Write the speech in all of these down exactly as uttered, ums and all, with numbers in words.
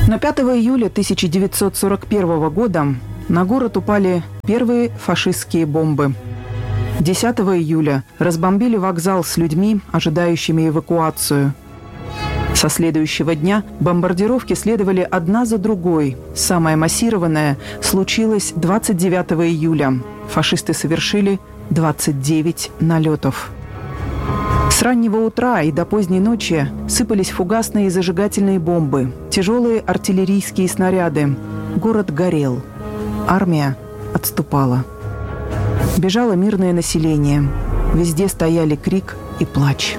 Но пятого июля тысяча девятьсот сорок первого года на город упали первые фашистские бомбы. десятого июля разбомбили вокзал с людьми, ожидающими эвакуацию. Со следующего дня бомбардировки следовали одна за другой. Самая массированная случилась двадцать девятого июля. Фашисты совершили двадцать девять налетов. С раннего утра и до поздней ночи сыпались фугасные и зажигательные бомбы, тяжелые артиллерийские снаряды. Город горел. Армия отступала. Бежало мирное население. Везде стояли крик и плач.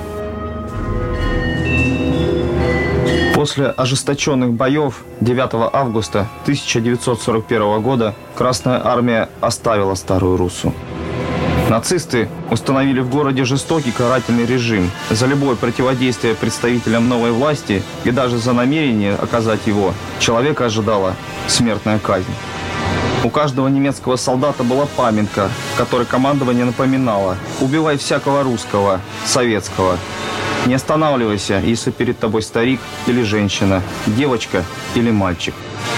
После ожесточенных боев девятого августа тысяча девятьсот сорок первого года Красная Армия оставила Старую Руссу. Нацисты установили в городе жестокий карательный режим. За любое противодействие представителям новой власти и даже за намерение оказать его человека ожидала смертная казнь. У каждого немецкого солдата была памятка, которой командование напоминало: «Убивай всякого русского, советского. Не останавливайся, если перед тобой старик или женщина, девочка или мальчик».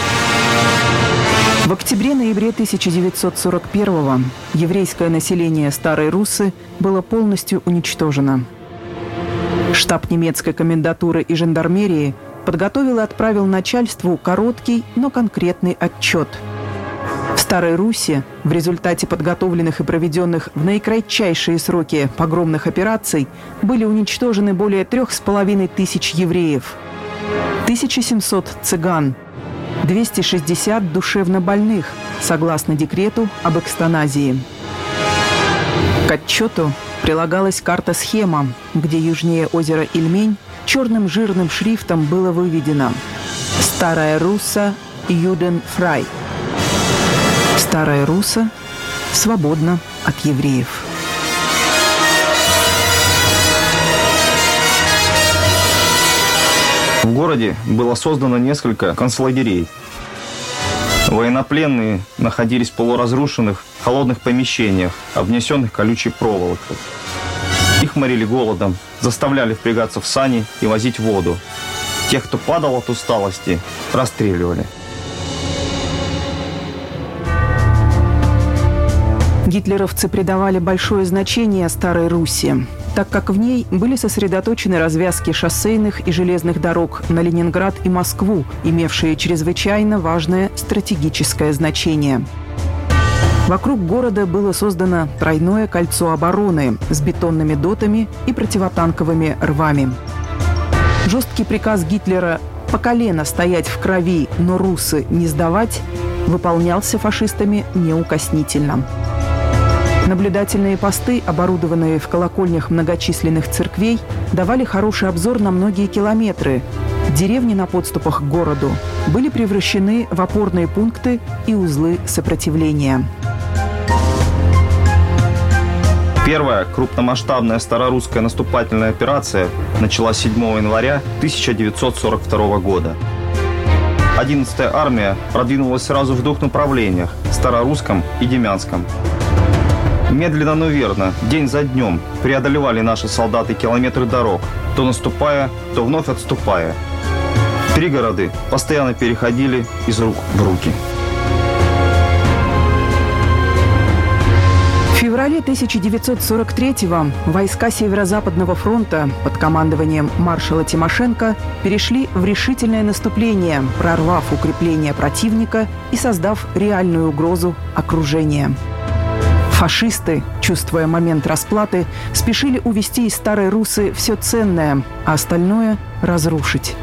В октябре-ноябре тысяча девятьсот сорок первого еврейское население Старой Руссы было полностью уничтожено. Штаб немецкой комендатуры и жандармерии подготовил и отправил начальству короткий, но конкретный отчет. В Старой Руссе в результате подготовленных и проведенных в наикратчайшие сроки погромных операций были уничтожены более трех с половиной тысяч евреев, тысяча семьсот цыган, двести шестьдесят душевнобольных, согласно декрету об эктаназии. К отчету прилагалась карта-схема, где южнее озера Ильмень черным жирным шрифтом было выведено: «Старая Русса Юденфрай». Старая Русса свободна от евреев. В городе было создано несколько концлагерей. Военнопленные находились в полуразрушенных холодных помещениях, обнесенных колючей проволокой. Их морили голодом, заставляли впрягаться в сани и возить воду. Тех, кто падал от усталости, расстреливали. Гитлеровцы придавали большое значение Старой Русси, так как в ней были сосредоточены развязки шоссейных и железных дорог на Ленинград и Москву, имевшие чрезвычайно важное стратегическое значение. Вокруг города было создано тройное кольцо обороны с бетонными дотами и противотанковыми рвами. Жесткий приказ Гитлера по колено стоять в крови, но Руссы не сдавать выполнялся фашистами неукоснительно. Наблюдательные посты, оборудованные в колокольнях многочисленных церквей, давали хороший обзор на многие километры. Деревни на подступах к городу были превращены в опорные пункты и узлы сопротивления. Первая крупномасштабная старорусская наступательная операция началась седьмого января тысяча девятьсот сорок второго года. одиннадцатая армия продвинулась сразу в двух направлениях – Старорусском и Демянском. Медленно, но верно, день за днем преодолевали наши солдаты километры дорог, то наступая, то вновь отступая. Пригороды постоянно переходили из рук в руки. В феврале тысяча девятьсот сорок третьего войска Северо-Западного фронта под командованием маршала Тимошенко перешли в решительное наступление, прорвав укрепления противника и создав реальную угрозу окружения. Фашисты, чувствуя момент расплаты, спешили увести из Старой Руссы все ценное, а остальное разрушить.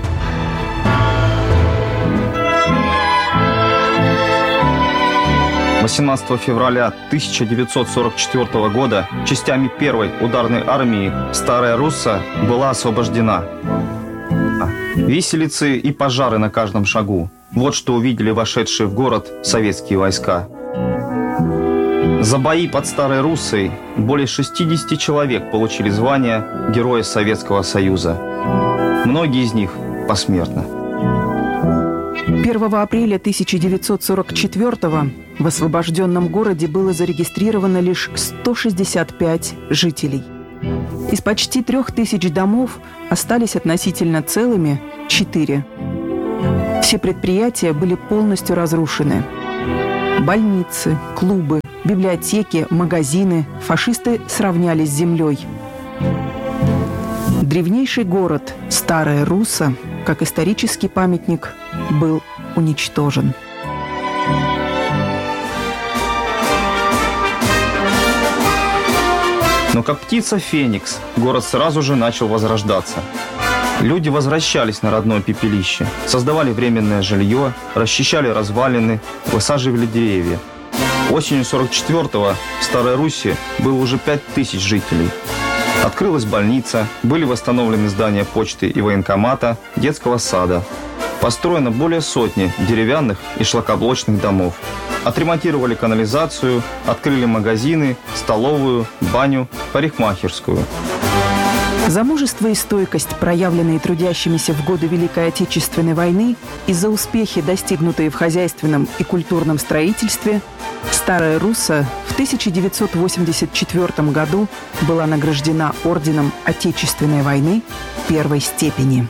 восемнадцатого февраля тысяча девятьсот сорок четвёртого года частями первой ударной армии Старая Русса была освобождена. Виселицы и пожары на каждом шагу. Вот что увидели вошедшие в город советские войска. За бои под Старой Руссой более шестидесяти человек получили звание Героя Советского Союза. Многие из них посмертно. первого апреля тысяча девятьсот сорок четвёртого в освобожденном городе было зарегистрировано лишь сто шестьдесят пять жителей. Из почти трех тысяч домов остались относительно целыми четыре. Все предприятия были полностью разрушены. Больницы, клубы, библиотеки, магазины фашисты сравняли с землей. Древнейший город Старая Русса, как исторический памятник, был уничтожен. Но как птица Феникс, город сразу же начал возрождаться. Люди возвращались на родное пепелище, создавали временное жилье, расчищали развалины, высаживали деревья. Осенью сорок четвёртого в Старой Русси было уже пять тысяч жителей. Открылась больница, были восстановлены здания почты и военкомата, детского сада. Построено более сотни деревянных и шлакоблочных домов. Отремонтировали канализацию, открыли магазины, столовую, баню, парикмахерскую. За мужество и стойкость, проявленные трудящимися в годы Великой Отечественной войны, и за успехи, достигнутые в хозяйственном и культурном строительстве, Старая Русса в тысяча девятьсот восемьдесят четвёртом году была награждена орденом Отечественной войны первой степени.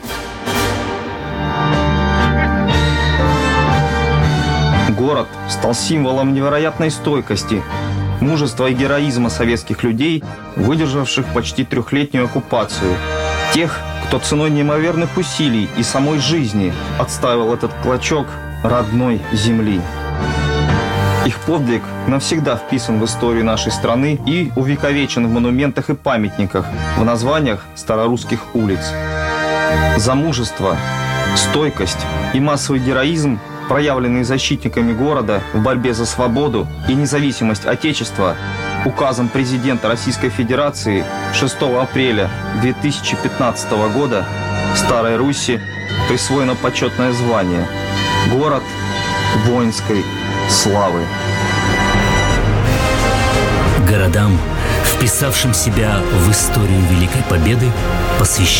Город стал символом невероятной стойкости, мужества и героизма советских людей, выдержавших почти трехлетнюю оккупацию. Тех, кто ценой неимоверных усилий и самой жизни отстаивал этот клочок родной земли. Их подвиг навсегда вписан в историю нашей страны и увековечен в монументах и памятниках, в названиях старорусских улиц. За мужество, стойкость и массовый героизм, проявленные защитниками города в борьбе за свободу и независимость Отечества, указом президента Российской Федерации шестого апреля две тысячи пятнадцатого года Старой Русси присвоено почетное звание «Город воинской славы». Городам, вписавшим себя в историю Великой Победы, посвящен